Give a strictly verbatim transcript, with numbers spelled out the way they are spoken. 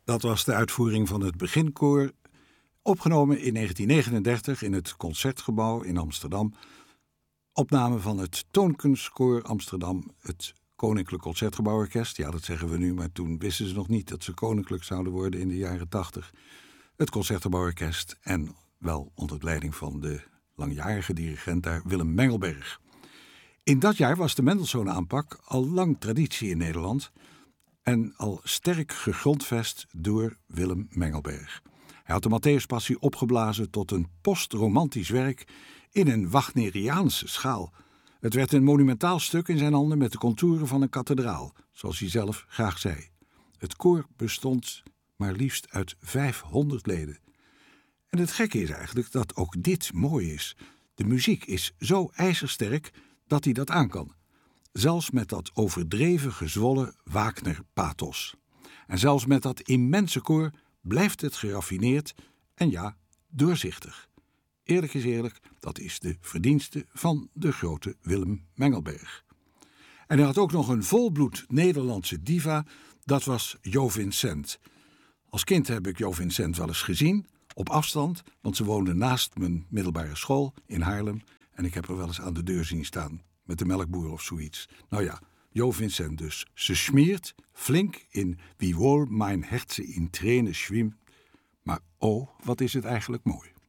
Dat was de uitvoering van het beginkoor, opgenomen in negentien negenendertig in het Concertgebouw in Amsterdam. Opname van het Toonkunstkoor Amsterdam, het Koninklijk Concertgebouworkest. Ja, dat zeggen we nu, maar toen wisten ze nog niet dat ze koninklijk zouden worden in de jaren tachtig. Het Concertgebouworkest en wel onder leiding van de langjarige dirigent daar, Willem Mengelberg. In dat jaar was de Mendelssohn-aanpak al lang traditie in Nederland en al sterk gegrondvest door Willem Mengelberg. Hij had de Matthäuspassie opgeblazen tot een postromantisch werk in een Wagneriaanse schaal. Het werd een monumentaal stuk in zijn handen met de contouren van een kathedraal, zoals hij zelf graag zei. Het koor bestond maar liefst uit vijfhonderd leden. En het gekke is eigenlijk dat ook dit mooi is. De muziek is zo ijzersterk dat hij dat aan kan. Zelfs met dat overdreven gezwollen Wagner-pathos. En zelfs met dat immense koor blijft het geraffineerd en ja, doorzichtig. Eerlijk is eerlijk, dat is de verdienste van de grote Willem Mengelberg. En hij had ook nog een volbloed Nederlandse diva, dat was Jo Vincent. Als kind heb ik Jo Vincent wel eens gezien, op afstand, want ze woonde naast mijn middelbare school in Haarlem en ik heb er wel eens aan de deur zien staan, met de melkboer of zoiets. Nou ja, Jo Vincent dus. Ze smiert flink in Wie wohl mein Herze in Tränen schwimmt, maar oh, wat is het eigenlijk mooi.